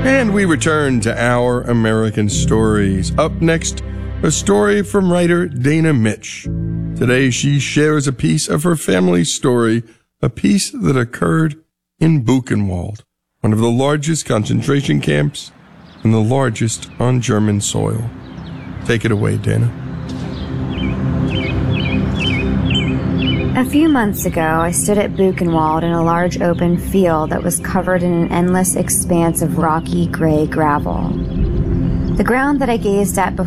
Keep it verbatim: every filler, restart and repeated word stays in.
And we return to Our American Stories. Up next, a story from writer Dana Mitch. Today, she shares a piece of her family's story, a piece that occurred in Buchenwald, one of the largest concentration camps and the largest on German soil. Take it away, Dana. A few months ago, I stood at Buchenwald in a large open field that was covered in an endless expanse of rocky gray gravel. The ground that I gazed at before